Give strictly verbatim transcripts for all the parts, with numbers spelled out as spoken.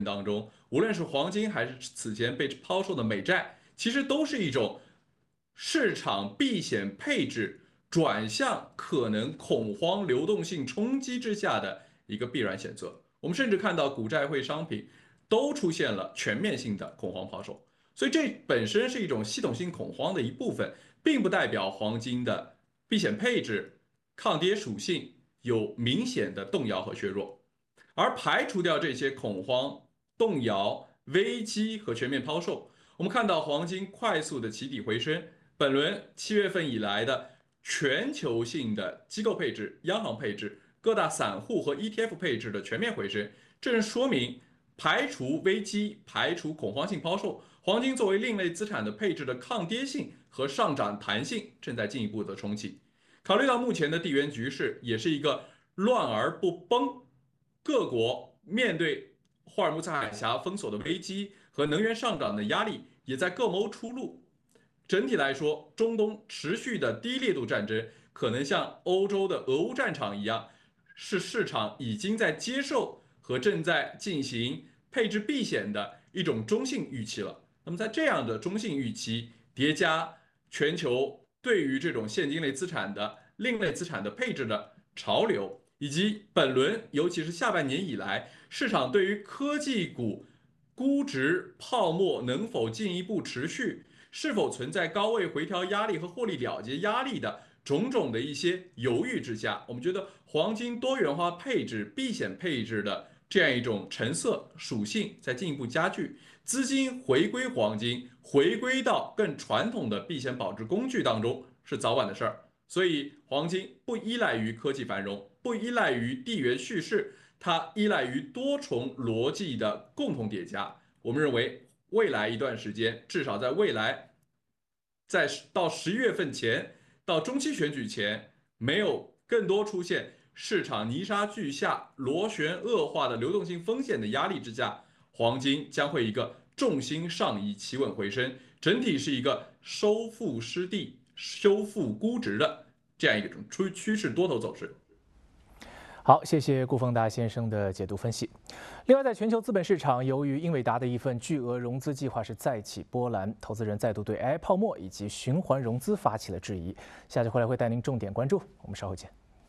当中，无论是黄金还是此前被抛售的美债，其实都是一种市场避险配置转向可能恐慌流动性冲击之下的一个必然选择。我们甚至看到股债汇商品都出现了全面性的恐慌抛售，所以这本身是一种系统性恐慌的一部分，并不代表黄金的避险配置、抗跌属性有明显的动摇和削弱。而排除掉这些恐慌、动摇、危机和全面抛售，我们看到黄金快速的起底回升。本轮七月份以来的全球性的机构配置、央行配置、各大散户和 E T F 配置的全面回升，这是说明排除危机、排除恐慌性抛售，黄金作为另类资产的配置的抗跌性和上涨弹性正在进一步的重启。考虑到目前的地缘局势，也是一个乱而不崩。各国面对霍尔木兹海峡封锁的危机和能源上涨的压力，也在各谋出路。整体来说，中东持续的低烈度战争可能像欧洲的俄乌战场一样，是市场已经在接受和正在进行配置避险的一种中性预期了。那么在这样的中性预期叠加全球对于这种现金类资产的另类资产的配置的潮流，以及本轮尤其是下半年以来市场对于科技股估值泡沫能否进一步持续，是否存在高位回调压力和获利了结压力的种种的一些犹豫之下，我们觉得黄金多元化配置、避险配置的这样一种成色属性在进一步加剧，资金回归黄金，回归到更传统的避险保值工具当中是早晚的事儿。所以黄金不依赖于科技繁荣，不依赖于地缘叙事，它依赖于多重逻辑的共同叠加。我们认为未来一段时间，至少在未来，在到十一月份前，到中期选举前，没有更多出现市场泥沙俱下、螺旋恶化的流动性风险的压力之下，黄金将会一个重心上移、企稳回升，整体是一个收复失地、修复估值的这样一种趋趋势多头走势。 好，谢谢顾凤达先生的解读分析。另外，在全球资本市场，由于英伟达的一份巨额融资计划是再起波澜，投资人再度对 A I 泡沫以及循环融资发起了质疑。下期回来会带您重点关注，我们稍后见。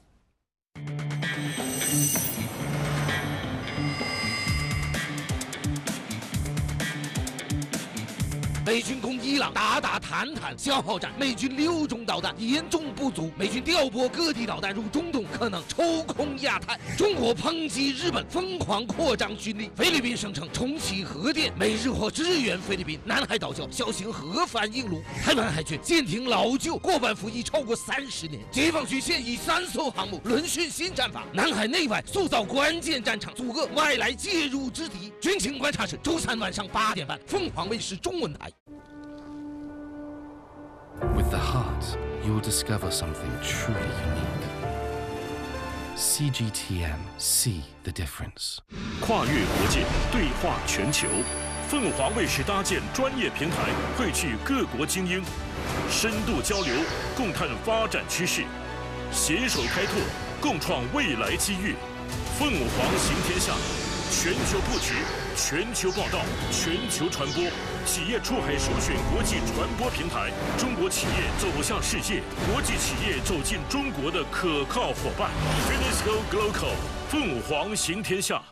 美军攻伊朗，打打谈谈消耗战。美军六种导弹严重不足，美军调拨各地导弹入中东，可能抽空亚太。中国抨击日本疯狂扩张军力，菲律宾声称重启核电，美日或支援菲律宾。南海岛礁小型核反应炉，台湾海军舰艇老旧，过半服役超过三十年。解放军现役三艘航母轮训新战法，南海内外塑造关键战场，阻遏外来介入之敌。军情观察室周三晚上八点半，凤凰卫视中文台。 With the heart, you'll discover something truly unique. C G T M, see the difference. 跨越国界，对话全球。凤凰卫视搭建专业平台，汇聚各国精英，深度交流，共探发展趋势，携手开拓，共创未来机遇。凤凰行天下，全球布局，全球报道，全球传播。企业出海首选国际传播平台，中国企业走向世界，国际企业走进中国的可靠伙伴。Finisco Global， 凤凰行天下。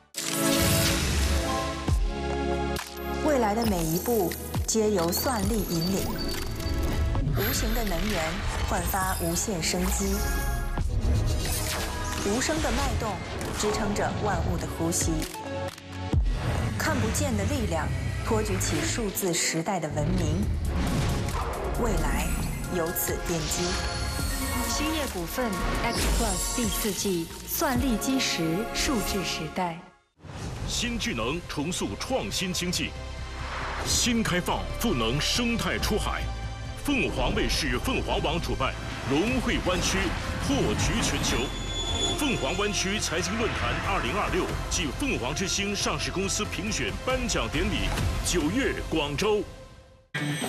未来的每一步皆由算力引领，无形的能源焕发无限生机，无声的脉动支撑着万物的呼吸，看不见的力量托举起数字时代的文明，未来由此奠基。 兴业股份 X Plus 第四季算力基石数字时代。 新智能重塑创新经济，新开放赋能生态出海。凤凰卫视、凤凰网主办融汇湾区，破局全球。凤凰湾区财经论坛二零二六暨凤凰之星上市公司评选颁奖典礼，九月广州。